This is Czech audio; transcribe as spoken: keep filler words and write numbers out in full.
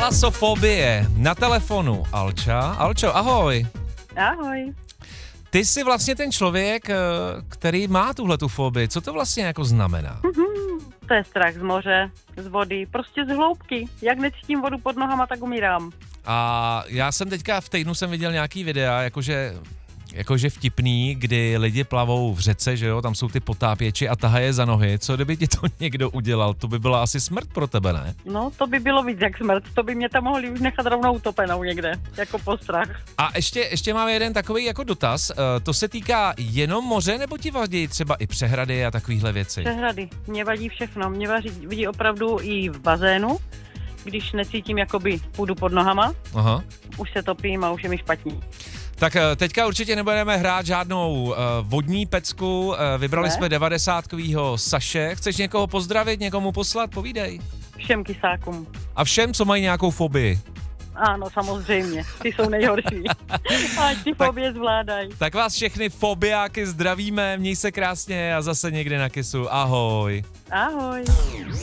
Talasofobie. Na telefonu Alča. Alčo, ahoj. Ahoj. Ty jsi vlastně ten člověk, který má tuhletu fobii. Co to vlastně jako znamená? To je strach z moře, z vody, prostě z hloubky. Jak necítím vodu pod nohama, tak umírám. A já jsem teďka v týdnu jsem viděl nějaký videa, jakože jakože vtipný, kdy lidi plavou v řece, že jo, tam jsou ty potápěči a tahají je za nohy. Co kdyby ti to někdo udělal? To by byla asi smrt pro tebe, ne? No, to by bylo víc jak smrt. To by mě tam mohli už nechat rovnou utopenou někde, jako postrach. A ještě, ještě mám jeden takový jako dotaz. To se týká jenom moře, nebo ti vadí třeba i přehrady a takovýhle věci? Přehrady. Mě vadí všechno. Mě vadí, vadí opravdu i v bazénu, když necítím jakoby půdu pod nohama. Aha. Už se topím a už je mi špatný. Tak teďka určitě nebudeme hrát žádnou uh, vodní pecku. Uh, vybrali Ne? jsme devadesátkovýho Saše. Chceš někoho pozdravit, někomu poslat? Povídej. Všem kysákům. A všem, co mají nějakou fobii. Ano, samozřejmě. Ty jsou nejhorší. Ať ty fobie zvládají. Tak vás všechny fobiáky zdravíme, měj se krásně a zase někdy na kysu. Ahoj. Ahoj.